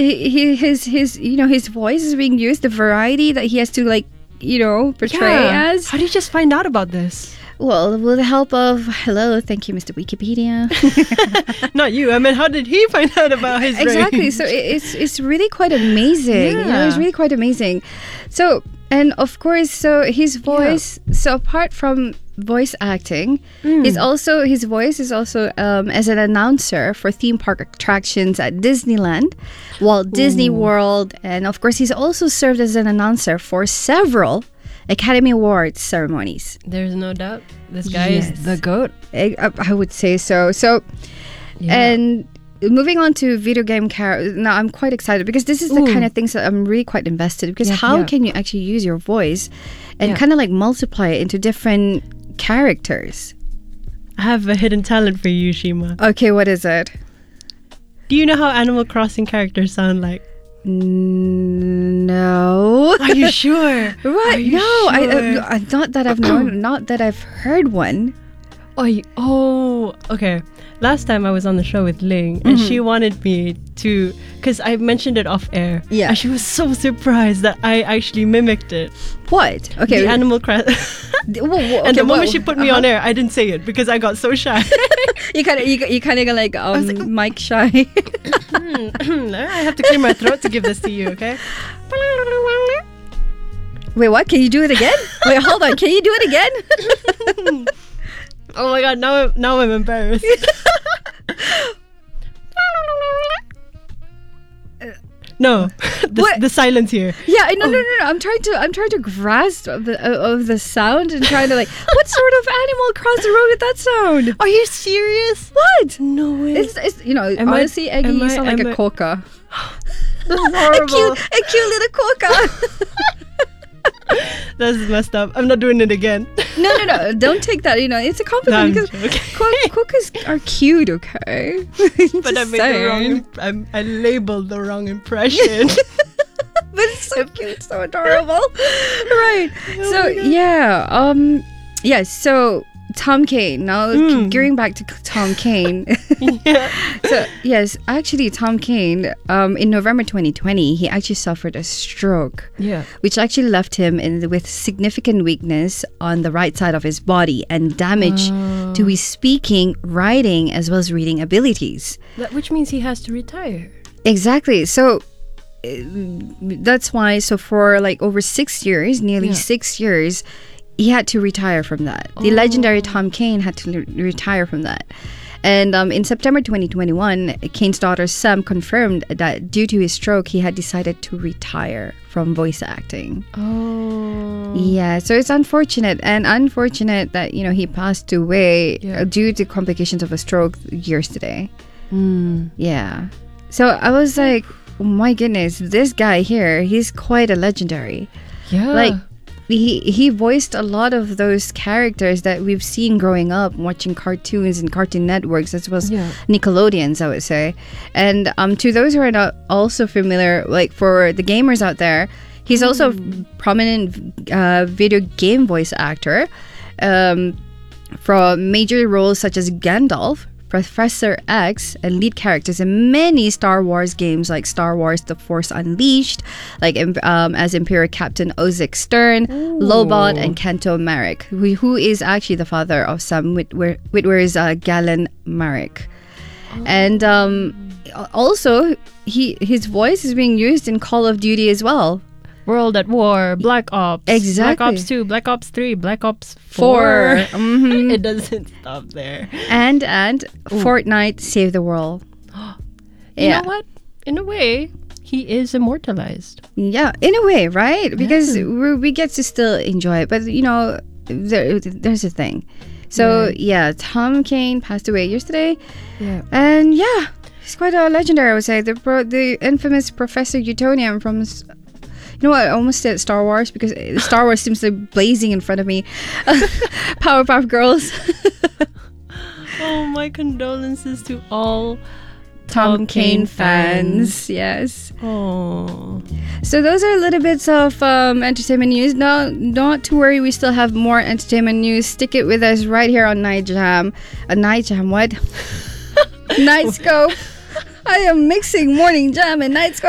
his his voice is being used, the variety that he has to portray as. How did you just find out about this? Well, with the help of thank you, Mr. Wikipedia. Not you. I mean, how did he find out about his exactly? range? So it's really quite amazing. Yeah. It's really quite amazing. So, and of course, so his voice. Yeah. So apart from voice acting, his voice is also as an announcer for theme park attractions at Disneyland, Walt Disney World, and of course, he's also served as an announcer for several Academy Awards ceremonies. There's no doubt. This guy is the GOAT. I would say so. So, and moving on to video game characters, now I'm quite excited because this is the kind of things that I'm really quite invested in, because how can you actually use your voice and kind of like multiply it into different characters? I have a hidden talent for you, Shima. Okay, what is it? Do you know how Animal Crossing characters sound like? No. Are you sure? Right. No, sure? I not that I've known, not that I've heard one. Okay. Last time I was on the show with Ling, and she wanted me to, because I mentioned it off air. Yeah. And she was so surprised that I actually mimicked it. What? Okay. The Animal Crossing. And the moment she put me on air, I didn't say it because I got so shy. you kind of like mic shy. I have to clear my throat to give this to you, okay? Wait, what? Can you do it again? Wait, hold on. Can you do it again? Oh my god, now I'm embarrassed. No, the silence here. Yeah, no. I'm trying to grasp of the sound and trying to like, what sort of animal across the road did that sound? Are you serious? What? No way. It's honestly, Eggy, you sound like a quokka. a cute little quokka. That's messed up. I'm not doing it again. No. Don't take that. It's a compliment because quokkas are cute, okay? But I made the wrong. I labeled the wrong impression. But it's so cute, so adorable. Right. So Tom Kane. Now gearing back to Tom Kane. So yes, actually Tom Kane, in November 2020, he actually suffered a stroke. Yeah. Which actually left him with significant weakness on the right side of his body and damage to his speaking, writing, as well as reading abilities. Which means he has to retire. Exactly. So that's why. So for like over 6 years, nearly 6 years, he had to retire from that. The legendary Tom Kane had to retire from that. And in September 2021, Kane's daughter Sam confirmed that due to his stroke, he had decided to retire from voice acting. Oh. Yeah, so it's unfortunate that, he passed away due to complications of a stroke yesterday. Yeah. So I was like, oh my goodness, this guy here, he's quite a legendary. Yeah. Like, he voiced a lot of those characters that we've seen growing up watching cartoons and Cartoon Networks, as well as Nickelodeons, I would say. And to those who are not also familiar, like for the gamers out there, he's also a prominent video game voice actor for major roles such as Gandalf, Professor X, and lead characters in many Star Wars games like Star Wars The Force Unleashed, like as Imperial Captain Ozek Stern, Lobot, and Kanto Marek, who is actually the father of Sam Witwer's Galen Marek. And also, his voice is being used in Call of Duty as well. World at War, Black Ops, exactly. Black Ops 2, Black Ops 3, Black Ops 4. Mm-hmm. It doesn't stop there. And Fortnite Save the World. You know what? In a way, he is immortalized. Yeah, in a way, right? Because we get to still enjoy it. But, there's a thing. So, Tom Kane passed away yesterday. Yeah. And, he's quite a legendary, I would say. The infamous Professor Utonium from... You know what? I almost said Star Wars because Star Wars seems like blazing in front of me. Powerpuff Girls. Oh, my condolences to all Tom Kane fans. Yes. Oh. So those are little bits of entertainment news. Now, not to worry, we still have more entertainment news. Stick it with us right here on Night Jam. Night Jam, what? Nightscope. I am mixing Morning Jam and Nightscope.